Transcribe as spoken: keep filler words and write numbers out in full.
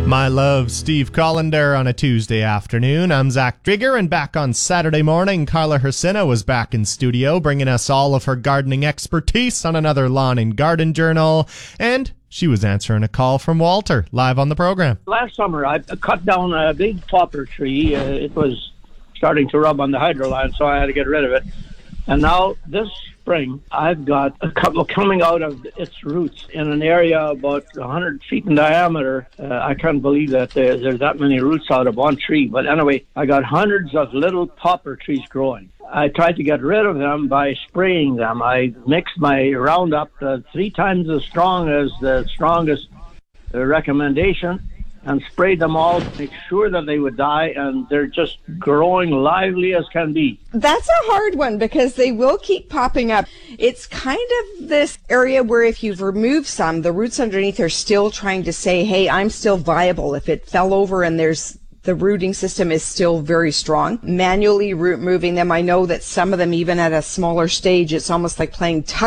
My love, Steve Collender on a Tuesday afternoon. I'm Zach Drigger, and back on Saturday morning, Carla Hersina was back in studio, bringing us all of her gardening expertise on another Lawn and Garden Journal, and she was answering a call from Walter, live on the program. Last summer, I cut down a big poplar tree. Uh, it was starting to rub on the hydro line, so I had to get rid of it. And now, this spring, I've got a couple coming out of its roots in an area about one hundred feet in diameter. Uh, I can't believe that there, there's that many roots out of one tree. But anyway, I got hundreds of little poplar trees growing. I tried to get rid of them by spraying them. I mixed my Roundup uh, three times as strong as the strongest uh, recommendation, and sprayed them all to make sure that they would die, and they're just growing lively as can be. That's a hard one because they will keep popping up. It's kind of this area where if you've removed some, the roots underneath are still trying to say, hey, I'm still viable. If it fell over and there's the rooting system is still very strong. Manually root moving them, I know that some of them, even at a smaller stage, it's almost like playing tug